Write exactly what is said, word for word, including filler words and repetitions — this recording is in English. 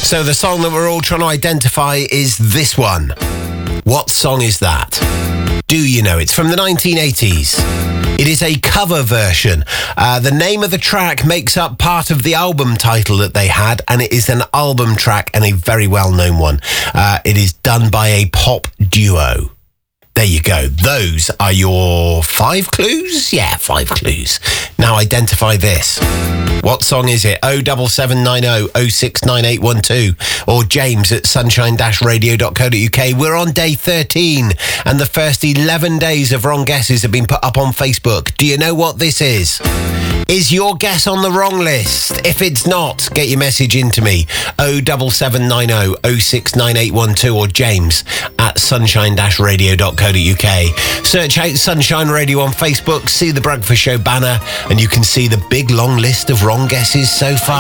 So the song that we're all trying to identify is this one. What song is that? Do you know? It's from the nineteen eighties. It is a cover version. Uh, the name of the track makes up part of the album title that they had, and it is an album track and a very well-known one. Uh, it is done by a pop duo. There you go. Those are your five clues? Yeah, five clues. Now identify this. What song is it? oh seven seven nine oh oh six nine eight one two or James at sunshine dash radio dot co dot uk. We're on day thirteen and the first eleven days of wrong guesses have been put up on Facebook. Do you know what this is? Is your guess on the wrong list? If it's not, get your message into me. oh seven seven nine oh oh six nine eight one two or James at sunshine dash radio dot co dot uk. Search out Sunshine Radio on Facebook, see the Breakfast Show banner, and you can see the big long list of wrong guesses so far.